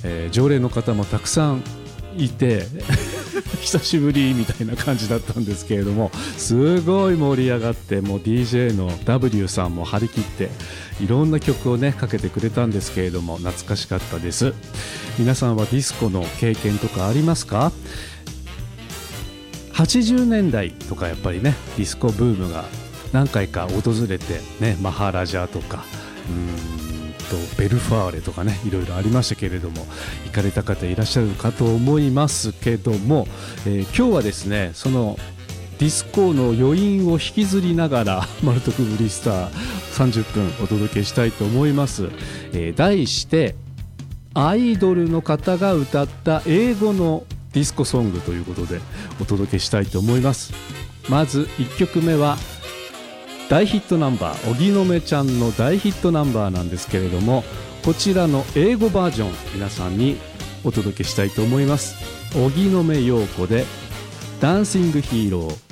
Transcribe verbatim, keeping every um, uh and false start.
えー、常連の方もたくさんいて久しぶりみたいな感じだったんですけれども、すごい盛り上がって、もう ディージェー の ダブリュー さんも張り切っていろんな曲をねかけてくれたんですけれども、懐かしかったです。皆さんはディスコの経験とかありますか？はちじゅうねんだいとかやっぱりねディスコブームが何回か訪れてね、マハラジャとかうーんとベルファーレとかね、いろいろありましたけれども、行かれた方いらっしゃるかと思いますけども、えー、今日はですねそのディスコの余韻を引きずりながらマルトクブリスターさんじゅっぷんお届けしたいと思います。えー、題してアイドルの方が歌った英語のディスコソングということでお届けしたいと思います。まずいっきょくめは大ヒットナンバー、荻野目ちゃんの大ヒットナンバーなんですけれども、こちらの英語バージョン皆さんにお届けしたいと思います。荻野目洋子でダンシングヒーロー。